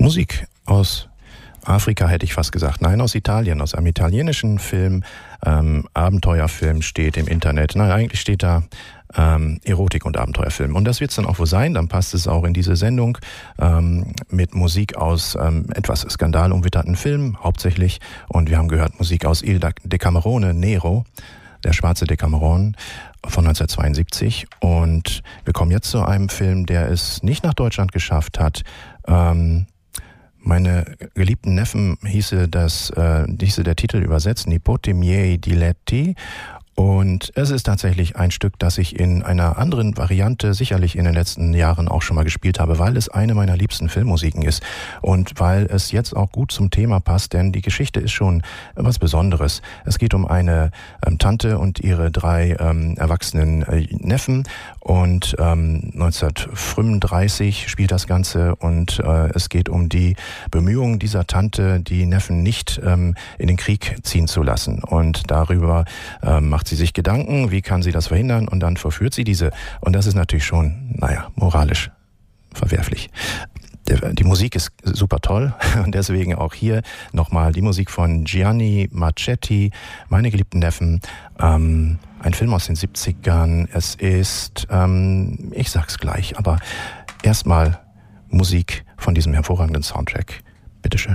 Musik aus Afrika hätte ich fast gesagt. Nein, aus Italien, aus einem italienischen Film, Abenteuerfilm steht im Internet. Nein, eigentlich steht da Erotik- und Abenteuerfilm. Und das wird es dann auch wohl sein, dann passt es auch in diese Sendung mit Musik aus etwas skandalumwitterten Filmen hauptsächlich. Und wir haben gehört Musik aus Il Decamerone Nero, der schwarze Decameron von 1972. Und wir kommen jetzt zu einem Film, der es nicht nach Deutschland geschafft hat. Meine geliebten Neffen hieße der Titel übersetzt, Nipote miei diletti. Und es ist tatsächlich ein Stück, das ich in einer anderen Variante sicherlich in den letzten Jahren auch schon mal gespielt habe, weil es eine meiner liebsten Filmmusiken ist und weil es jetzt auch gut zum Thema passt, denn die Geschichte ist schon was Besonderes. Es geht um eine Tante und ihre 3 erwachsenen Neffen und 1935 spielt das Ganze und es geht um die Bemühungen dieser Tante, die Neffen nicht in den Krieg ziehen zu lassen. Und darüber macht sie sich Gedanken, wie kann sie das verhindern, und dann verführt sie diese. Und das ist natürlich schon, moralisch verwerflich. Die Musik ist super toll und deswegen auch hier nochmal die Musik von Gianni Marchetti, Meine geliebten Neffen, ein Film aus den 70ern. Es ist, ich sag's gleich, aber erstmal Musik von diesem hervorragenden Soundtrack. Bitteschön.